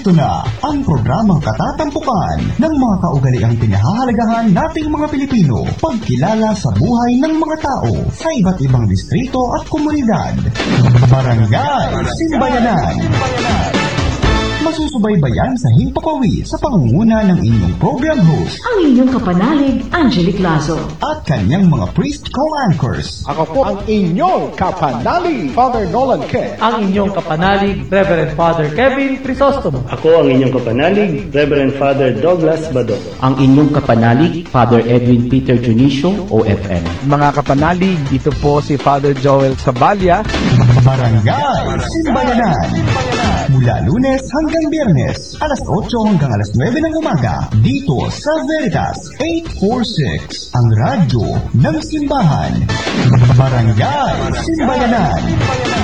Narito na ang programang katatampukan ng mga kaugaliang pinahahalagahan nating mga Pilipino, pagkilala sa buhay ng mga tao sa iba't ibang distrito at komunidad. Barangay Simbayanan. Masusubaybayan sa himpapawid sa pangunguna ng inyong program host, ang inyong kapanalig, Angelic Lazo, at kanyang mga priest co-anchors. Ako po ang inyong kapanalig, Father Nolan K. Ang inyong kapanalig, Reverend Father Kevin Crisostomo. Ako ang inyong kapanalig, Reverend Father Douglas Bado. Ang inyong kapanalig, Father Edwin Peter Junicio, OFM. Mga kapanalig, ito po si Father Joel Sabalya. Barangay Simbayanan. Mula Lunes hanggang Biyernes, alas 8 hanggang alas 9 ng umaga, dito sa Veritas 846, ang radyo ng simbahan. Barangay Simbayanan.